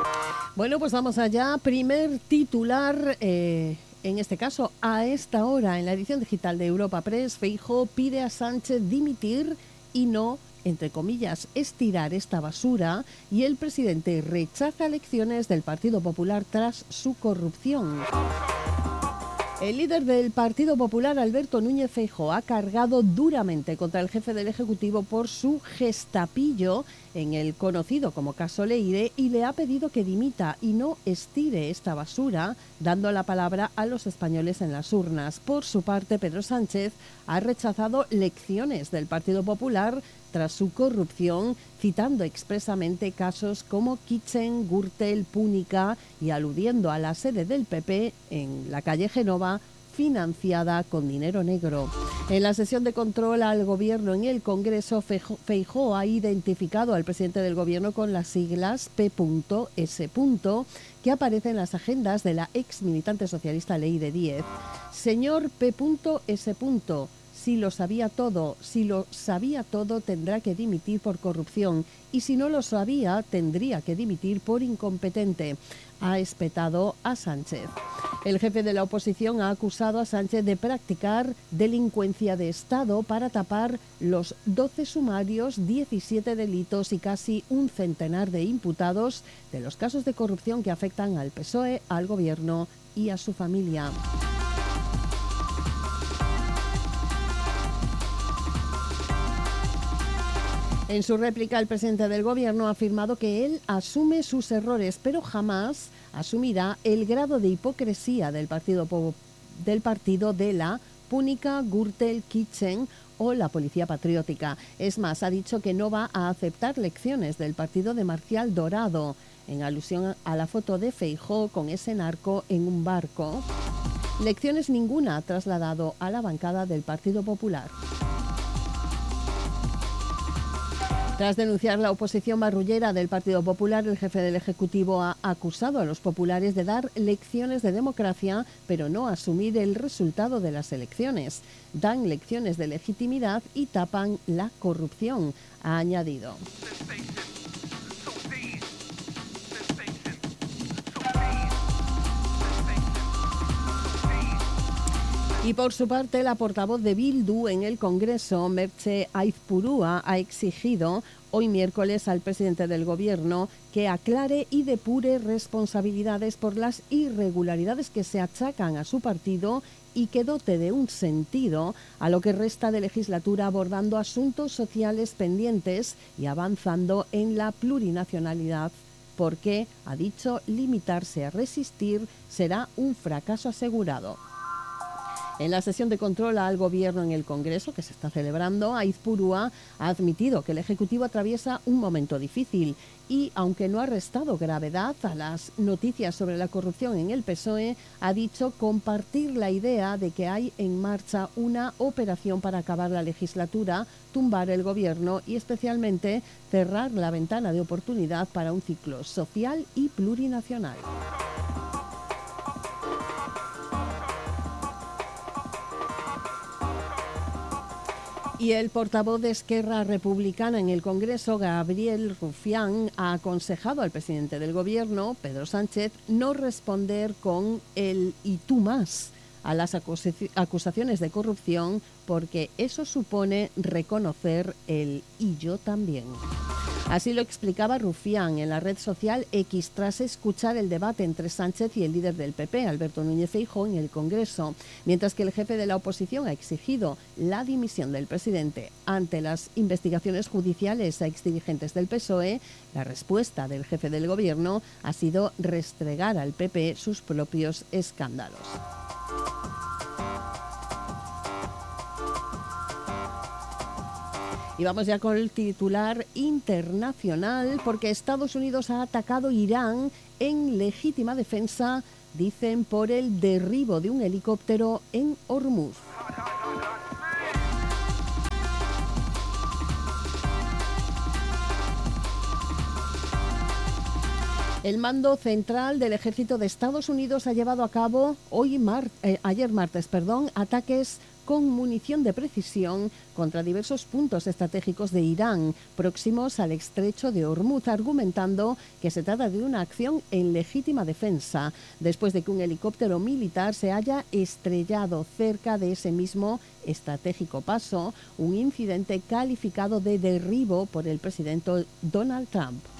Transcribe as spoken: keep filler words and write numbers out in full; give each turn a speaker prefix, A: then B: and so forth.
A: Bueno, pues vamos allá. Primer titular, eh, en este caso, a esta hora, en la edición digital de Europa Press, Feijóo pide a Sánchez dimitir y no, entre comillas, estirar esta basura, y el presidente rechaza elecciones del Partido Popular tras su corrupción. El líder del Partido Popular, Alberto Núñez Feijóo, ha cargado duramente contra el jefe del Ejecutivo por su gestapillo en el conocido como caso Leire y le ha pedido que dimita y no estire esta basura, dando la palabra a los españoles en las urnas. Por su parte, Pedro Sánchez ha rechazado lecciones del Partido Popular tras su corrupción, citando expresamente casos como Kitchen, Gürtel, Púnica y aludiendo a la sede del P P en la calle Génova, financiada con dinero negro. En la sesión de control al Gobierno en el Congreso, Feijóo ha identificado al presidente del Gobierno con las siglas P S que aparecen en las agendas de la ex militante socialista Leire Díez. Señor P S, si lo sabía todo, si lo sabía todo, tendrá que dimitir por corrupción, y si no lo sabía, tendría que dimitir por incompetente, ha espetado a Sánchez. El jefe de la oposición ha acusado a Sánchez de practicar delincuencia de Estado para tapar los doce sumarios, diecisiete delitos y casi un centenar de imputados de los casos de corrupción que afectan al P S O E, al Gobierno y a su familia. En su réplica, el presidente del Gobierno ha afirmado que él asume sus errores, pero jamás asumirá el grado de hipocresía del partido, del partido de la Púnica, Gürtel, Kitchen o la Policía Patriótica. Es más, ha dicho que no va a aceptar lecciones del partido de Marcial Dorado, en alusión a la foto de Feijóo con ese narco en un barco. Lecciones ninguna ha trasladado a la bancada del Partido Popular. Tras denunciar la oposición marrullera del Partido Popular, el jefe del Ejecutivo ha acusado a los populares de dar lecciones de democracia, pero no asumir el resultado de las elecciones. Dan lecciones de legitimidad y tapan la corrupción, ha añadido. Y por su parte, la portavoz de Bildu en el Congreso, Merche Aizpurúa, ha exigido hoy miércoles al presidente del Gobierno que aclare y depure responsabilidades por las irregularidades que se achacan a su partido y que dote de un sentido a lo que resta de legislatura, abordando asuntos sociales pendientes y avanzando en la plurinacionalidad, porque, ha dicho, limitarse a resistir será un fracaso asegurado. En la sesión de control al Gobierno en el Congreso, que se está celebrando, Aizpurúa ha admitido que el Ejecutivo atraviesa un momento difícil y, aunque no ha restado gravedad a las noticias sobre la corrupción en el P S O E, ha dicho compartir la idea de que hay en marcha una operación para acabar la legislatura, tumbar el Gobierno y, especialmente, cerrar la ventana de oportunidad para un ciclo social y plurinacional. Y el portavoz de Esquerra Republicana en el Congreso, Gabriel Rufián, ha aconsejado al presidente del Gobierno, Pedro Sánchez, no responder con el "y tú más" a las acusaciones de corrupción, porque eso supone reconocer el "y yo también". Así lo explicaba Rufián en la red social X tras escuchar el debate entre Sánchez y el líder del P P, Alberto Núñez Feijóo, en el Congreso, mientras que el jefe de la oposición ha exigido la dimisión del presidente ante las investigaciones judiciales a exdirigentes del P S O E. La respuesta del jefe del Gobierno ha sido restregar al P P sus propios escándalos. Y vamos ya con el titular internacional, porque Estados Unidos ha atacado Irán en legítima defensa, dicen, por el derribo de un helicóptero en Hormuz. El mando central del ejército de Estados Unidos ha llevado a cabo hoy mar, eh, ayer martes, perdón, ataques con munición de precisión contra diversos puntos estratégicos de Irán, próximos al estrecho de Hormuz, argumentando que se trata de una acción en legítima defensa, después de que un helicóptero militar se haya estrellado cerca de ese mismo estratégico paso, un incidente calificado de derribo por el presidente Donald Trump.